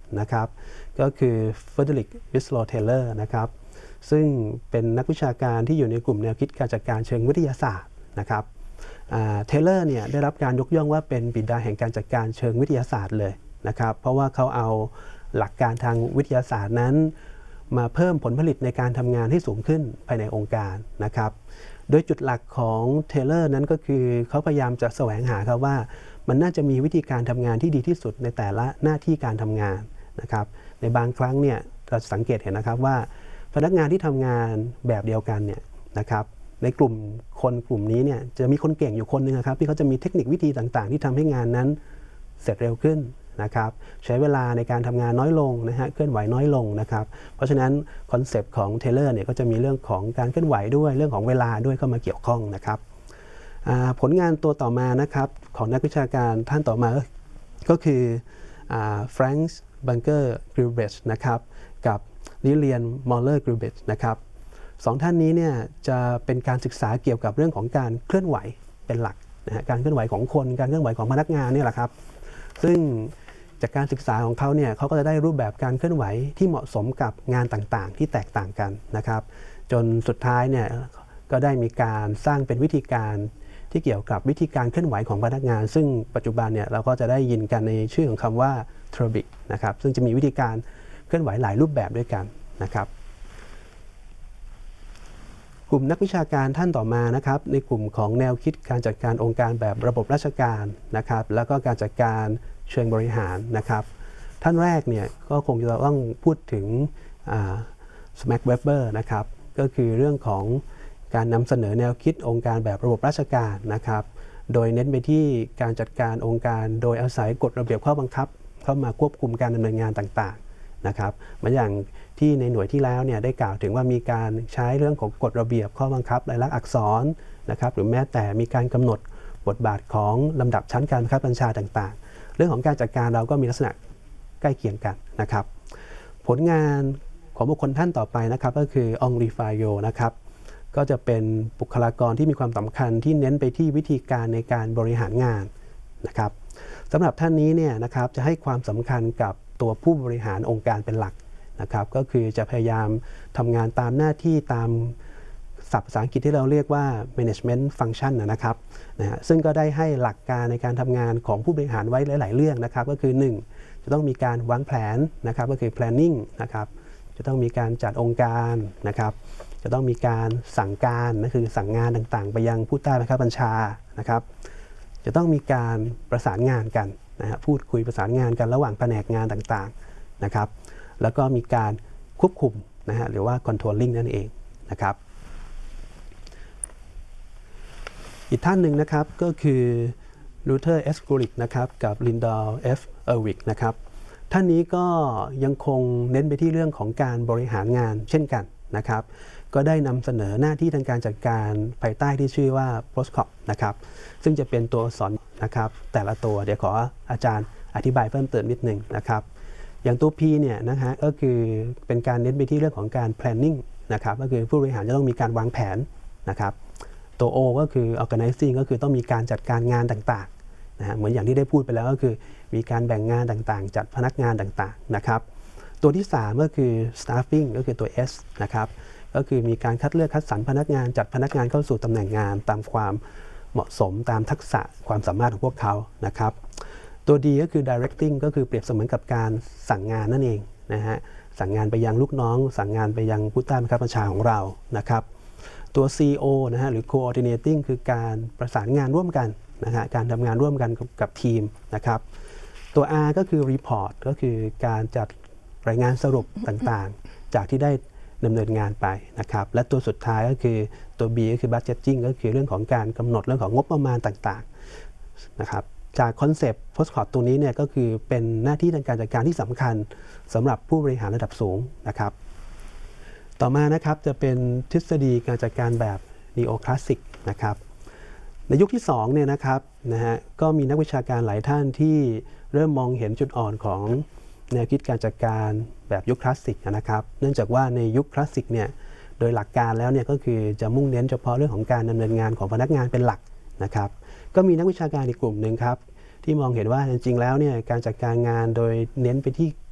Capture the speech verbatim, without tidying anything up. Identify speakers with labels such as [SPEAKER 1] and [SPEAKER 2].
[SPEAKER 1] นะครับก็คือเฟเดริก วิสโลเทเลอร์นะครับซึ่งเป็นนักวิชาการที่อยู่ในกลุ่มแนวคิดการจัดการเชิงวิทยาศาสตร์นะครับเทเลอร์เนี่ยได้รับการยกย่องว่าเป็นบิดาแห่งการจัดการเชิงวิทยาศาสตร์เลยนะครับเพราะว่าเขาเอาหลักการทางวิทยาศาสตร์นั้นมาเพิ่มผลผลิตในการทำงานให้สูงขึ้นภายในองค์การนะครับโดยจุดหลักของเทเลอร์นั้นก็คือเขาพยายามจะแสวงหาครับว่ามันน่าจะมีวิธีการทำงานที่ดีที่สุดในแต่ละหน้าที่การทำงานนะครับในบางครั้งเนี่ยเราสังเกตเห็นนะครับว่าพนักงานที่ทำงานแบบเดียวกันเนี่ยนะครับในกลุ่มคนกลุ่มนี้เนี่ยจะมีคนเก่งอยู่คนหนึ่งครับที่เขาจะมีเทคนิควิธีต่างๆที่ทำให้งานนั้นเสร็จเร็วขึ้นนะครับใช้เวลาในการทำงานน้อยลงนะฮะเคลื่อนไหวน้อยลงนะครับเพราะฉะนั้นคอนเซปต์ของเทเลอร์เนี่ยก็จะมีเรื่องของการเคลื่อนไหวด้วยเรื่องของเวลาด้วยเข้ามาเกี่ยวข้องนะครับผลงานตัวต่อมานะครับของนักวิชาการท่านต่อมาก็คือแฟรงค์บังเกอร์กริลเบชนะครับกับลิเลียนมอลเลอร์กริลเบชนะครับสองท่านนี้เนี่ยจะเป็นการศึกษาเกี่ยวกับเรื่องของการเคลื่อนไหวเป็นหลักนะฮะการเคลื่อนไหวของคนการเคลื่อนไหวของพนักงานนี่แหละครับซึ่งจากการศึกษาของเขาเนี่ยเขาก็จะได้รูปแบบการเคลื่อนไหวที่เหมาะสมกับงานต่างๆที่แตกต่างกันนะครับจนสุดท้ายเนี่ยก็ได้มีการสร้างเป็นวิธีการที่เกี่ยวกับวิธีการเคลื่อนไหวของพนักงานซึ่งปัจจุบันเนี่ยเราก็จะได้ยินกันในชื่อของคำว่าเทรบิกนะครับซึ่งจะมีวิธีการเคลื่อนไหวหลายรูปแบบด้วยกันนะครับกลุ่มนักวิชาการท่านต่อมานะครับในกลุ่มของแนวคิดการจัดการองค์การแบบระบบราชการนะครับแล้วก็การจัดการเชิงบริหารนะครับท่านแรกเนี่ยก็คงจะต้องพูดถึงสแม็กเวบเบอร์นะครับก็คือเรื่องของการนำเสนอแนวคิดองค์การแบบระบบราชการนะครับโดยเน้นไปที่การจัดการองค์การโดยอาศัยกฎระเบียบข้อบังคับเข้ามาควบคุมการดำเนินงานต่างๆนะครับเหมือนอย่างที่ในหน่วยที่แล้วเนี่ยได้กล่าวถึงว่ามีการใช้เรื่องของกฎระเบียบข้อบังคับลายลักษณ์อักษรนะครับหรือแม้แต่มีการกำหนดบทบาทของลำดับชั้นการบังคับบัญชาต่างๆเรื่องของการจัดการเราก็มีลักษณะใกล้เคียงกันนะครับผลงานของบุคคลท่านต่อไปนะครับก็คือองรีฟายโยนะครับก็จะเป็นบุคลากรที่มีความสำคัญที่เน้นไปที่วิธีการในการบริหารงานนะครับสำหรับท่านนี้เนี่ยนะครับจะให้ความสำคัญกับตัวผู้บริหารองค์การเป็นหลักนะครับก็คือจะพยายามทำงานตามหน้าที่ตามศัพท์ภาษาอังกฤษที่เราเรียกว่า management function นะครับนะฮะซึ่งก็ได้ให้หลักการในการทำงานของผู้บริหารไว้หลายๆเรื่องนะครับก็คือหนึ่งจะต้องมีการวางแผนนะครับก็คือ planning นะครับจะต้องมีการจัดองค์การนะครับจะต้องมีการสั่งการนั่นคือสั่งงานต่างๆไปยังผู้ใต้บังคับบัญชานะครับจะต้องมีการประสานงานกันนะฮะพูดคุยประสานงานกันระหว่างแผนกงานต่างๆนะครับแล้วก็มีการควบคุมนะฮะหรือว่า controlling นั่นเองนะครับอีกท่านหนึ่งนะครับก็คือลูเทอร์ เอส กูริกนะครับกับลินดอล เอฟ เออร์วิกนะครับท่านนี้ก็ยังคงเน้นไปที่เรื่องของการบริหารงานเช่นกันนะครับก็ได้นำเสนอหน้าที่ทางการจัดการภายใต้ที่ชื่อว่า โพสคอป นะครับซึ่งจะเป็นตัวอักษรนะครับแต่ละตัวเดี๋ยวขออาจารย์อธิบายเพิ่มเติมนิดนึงนะครับอย่างตัว P เนี่ยนะฮะก็คือเป็นการเน้นไปที่เรื่องของการ planning นะครับก็คือผู้บริหารจะต้องมีการวางแผนนะครับตัว O ก็คือ organizing ก็คือต้องมีการจัดการงานต่างๆนะฮะเหมือนอย่างที่ได้พูดไปแล้วก็คือมีการแบ่งงานต่างๆจัดพนักงานต่างๆนะครับตัวที่สามก็คือ staffing ก็คือตัว S นะครับก็คือมีการคัดเลือกคัดสรรพนักงานจัดพนักงานเข้าสู่ตำแหน่งงานตามความเหมาะสมตามทักษะความสามารถของพวกเขานะครับตัว D ก็คือ directing ก็คือเปรียบเสมือนกับการสั่งงานนั่นเองนะฮะสั่งงานไปยังลูกน้องสั่งงานไปยังผู้ใต้บังคับบัญชาของเรานะครับตัว ซี โอ นะฮะหรือ coordinating คือการประสานงานร่วมกันนะฮะการทำงานร่วมกันกับกับทีมนะครับตัว R ก็คือ report ก็คือการจัดรายงานสรุปต่างๆจากที่ได้ดำเนินงานไปนะครับและตัวสุดท้ายก็คือตัว B ก็คือ budgeting ก็คือเรื่องของการกำหนดเรื่องของงบประมาณต่างๆนะครับจากคอนเซปต์ โพสคอป ตัวนี้เนี่ยก็คือเป็นหน้าที่ทางการจัดการที่สำคัญสำหรับผู้บริหารระดับสูงนะครับต่อมานะครับจะเป็นทฤษฎีการจัดการแบบ Neo Classic นะครับในยุคที่สองเนี่ยนะครับนะฮะก็มีนักวิชาการหลายท่านที่เริ่มมองเห็นจุดอ่อนของแนวคิดการจัดการแบบยุคคลาสสิกนะครับเนื่องจากว่าในยุคคลาสสิกเนี่ยโดยหลักการแล้วเนี่ยก็คือจะมุ่งเน้นเฉพาะเรื่องของการดำเนินงานของพนักงานเป็นหลักนะครับก็มีนักวิชาการอีกกลุ่มหนึ่งครับที่มองเห็นว่าจริงๆแล้วเนี่ยการจัดการงานโดยเน้นไปที่